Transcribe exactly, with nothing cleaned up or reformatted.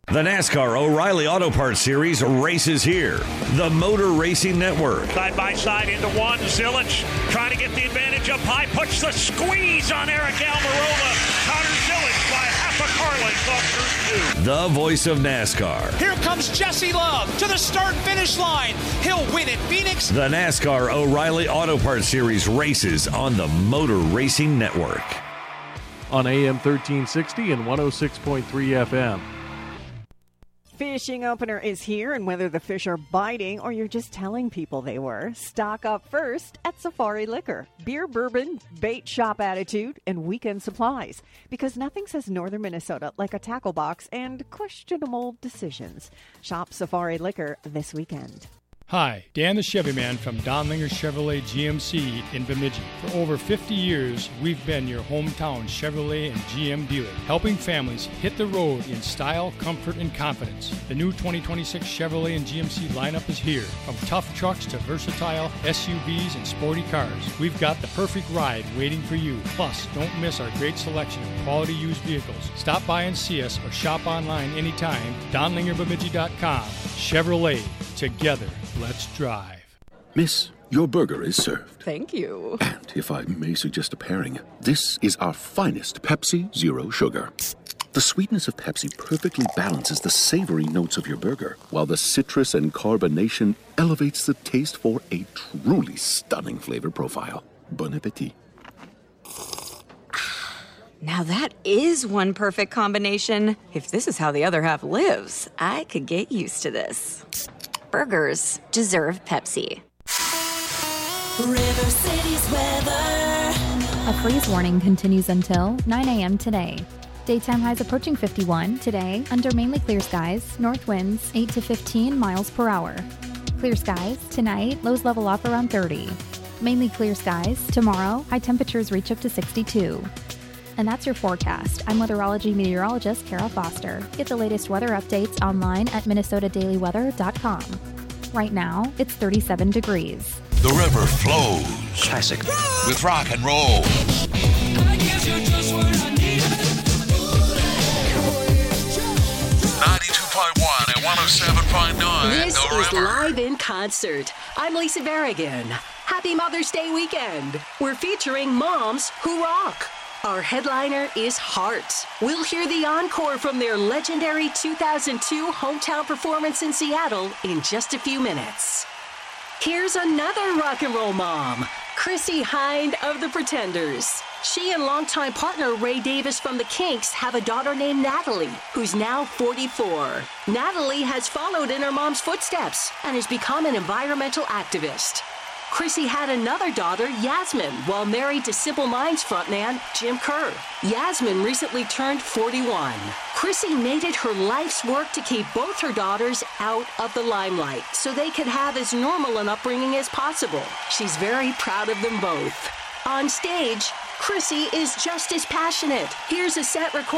The NASCAR O'Reilly Auto Parts Series races here. The Motor Racing Network. Side by side into one. Zilich trying to get the advantage up high. Puts the squeeze on Eric Almirola. Connor Zilich by half a car length off turn two. The voice of NASCAR. Here comes Jesse Love to the start-finish line. He'll win at Phoenix. The NASCAR O'Reilly Auto Parts Series races on the Motor Racing Network. On A M thirteen sixty and one oh six point three F M. Fishing opener is here, and whether the fish are biting or you're just telling people they were, stock up first at Safari Liquor. Beer, bourbon, bait shop attitude, and weekend supplies. Because nothing says northern Minnesota like a tackle box and questionable decisions. Shop Safari Liquor this weekend. Hi, Dan the Chevy Man from Donlinger Chevrolet G M C in Bemidji. For over fifty years, we've been your hometown Chevrolet and G M dealer, helping families hit the road in style, comfort, and confidence. The new twenty twenty-six Chevrolet and G M C lineup is here. From tough trucks to versatile S U Vs and sporty cars, we've got the perfect ride waiting for you. Plus, don't miss our great selection of quality used vehicles. Stop by and see us or shop online anytime. Donlinger Bemidji dot com. Chevrolet. Together, let's drive. Miss, your burger is served. Thank you. And if I may suggest a pairing, this is our finest Pepsi Zero Sugar. The sweetness of Pepsi perfectly balances the savory notes of your burger, while the citrus and carbonation elevates the taste for a truly stunning flavor profile. Bon appetit. Now that is one perfect combination. If this is how the other half lives, I could get used to this. Burgers deserve Pepsi. River City's weather. A freeze warning continues until nine a.m. today. Daytime highs approaching fifty-one today under mainly clear skies, north winds eight to fifteen miles per hour. Clear skies tonight, lows level off around thirty. Mainly clear skies tomorrow, high temperatures reach up to sixty-two. And that's your forecast. I'm weatherology meteorologist Kara Foster. Get the latest weather updates online at minnesota daily weather dot com. Right now, it's thirty-seven degrees. The river flows. Classic. With rock and roll. ninety-two point one and one oh seven point nine. This is Live in Concert. I'm Lisa Berrigan. Happy Mother's Day weekend. We're featuring moms who rock. Our headliner is Heart. We'll hear the encore from their legendary two thousand two hometown performance in Seattle in just a few minutes. Here's another rock and roll mom, Chrissy Hynde of The Pretenders. She and longtime partner Ray Davis from The Kinks have a daughter named Natalie, who's now forty-four. Natalie has followed in her mom's footsteps and has become an environmental activist. Chrissy had another daughter, Yasmin, while married to Simple Minds frontman Jim Kerr. Yasmin recently turned forty-one. Chrissy made it her life's work to keep both her daughters out of the limelight so they could have as normal an upbringing as possible. She's very proud of them both. On stage, Chrissy is just as passionate. Here's a set recording.